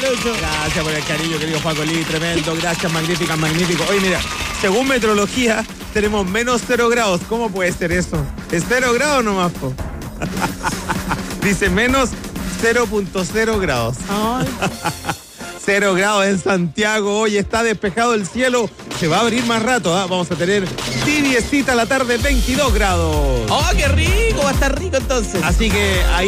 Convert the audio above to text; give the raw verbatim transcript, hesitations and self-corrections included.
Lucho. Gracias por el cariño, querido Juan Colí, tremendo, gracias, magnífica, magnífico. Oye, mira, según meteorología, tenemos menos cero grados. ¿Cómo puede ser eso? ¿Es cero grados nomás, po? Dice menos cero punto cero grados. Ay. Cero grados en Santiago, hoy está despejado el cielo, se va a abrir más rato, ¿eh? Vamos a tener tibiecita la tarde, veintidós grados. ¡Oh, qué rico! Va a estar rico entonces. Así que ahí